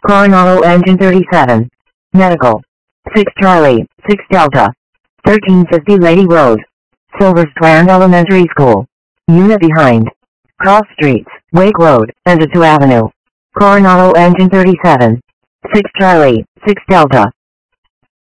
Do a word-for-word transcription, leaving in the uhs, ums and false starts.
Coronado Engine thirty-seven. Medical. six Charlie, six Delta. thirteen fifty Lady Rose. Silver Strand Elementary School. Unit behind. Cross Streets, Wake Road, and Avenue. Coronado Engine thirty-seven. six Charlie, six Delta.